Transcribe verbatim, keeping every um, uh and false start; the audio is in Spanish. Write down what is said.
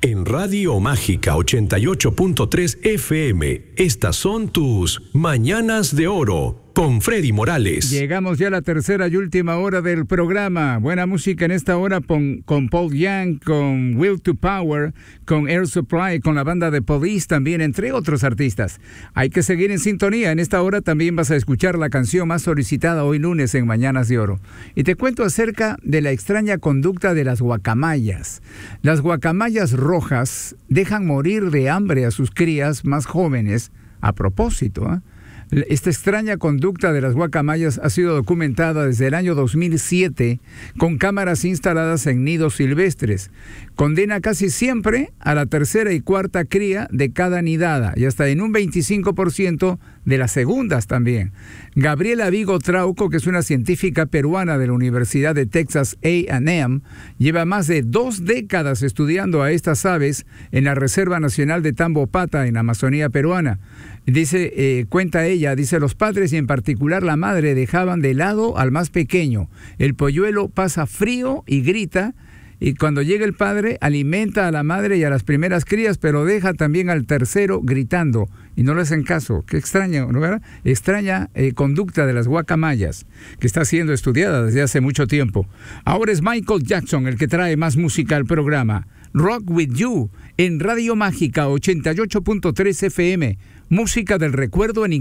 En Radio Mágica ochenta y ocho punto tres F M, estas son tus Mañanas de Oro con Freddy Morales. Llegamos ya a la tercera y última hora del programa. Buena música en esta hora con, con Paul Young, con Will to Power, con Air Supply, con la banda de Police también, entre otros artistas. Hay que seguir en sintonía. En esta hora también vas a escuchar la canción más solicitada hoy lunes en Mañanas de Oro. Y te cuento acerca de la extraña conducta de las guacamayas. Las guacamayas rojas dejan morir de hambre a sus crías más jóvenes a propósito, ¿eh? Esta extraña conducta de las guacamayas ha sido documentada desde el año dos mil siete con cámaras instaladas en nidos silvestres. Condena casi siempre a la tercera y cuarta cría de cada nidada y hasta en un veinticinco por ciento de las segundas también. Gabriela Vigo Trauco, que es una científica peruana de la Universidad de Texas A and M, lleva más de dos décadas estudiando a estas aves en la Reserva Nacional de Tambopata en la Amazonía peruana. Dice, eh, cuenta ella, dice, los padres y en particular la madre dejaban de lado al más pequeño. El polluelo pasa frío y grita, y cuando llega el padre alimenta a la madre y a las primeras crías, pero deja también al tercero gritando y no le hacen caso. Qué extraña, ¿no? ¿Verdad? Extraña eh, conducta de las guacamayas que está siendo estudiada desde hace mucho tiempo. Ahora es Michael Jackson el que trae más música al programa. Rock With You en Radio Mágica ochenta y ocho punto tres F M. Música del recuerdo en inglés.